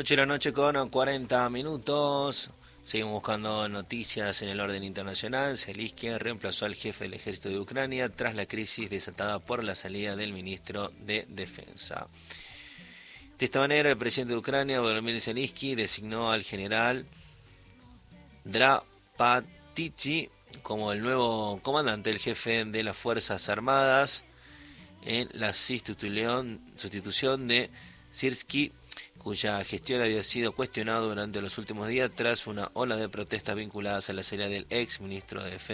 8 de la noche con 40 minutos. Seguimos buscando noticias en el orden internacional. Zelensky reemplazó al jefe del ejército de Ucrania tras la crisis desatada por la salida del ministro de Defensa. De esta manera, el presidente de Ucrania, Volodymyr Zelensky, designó al general Drapatichi como el nuevo comandante, el jefe de las Fuerzas Armadas, en la sustitución de Syrskyi, cuya gestión había sido cuestionada durante los últimos días tras una ola de protestas vinculadas a la salida del ex ministro de Defensa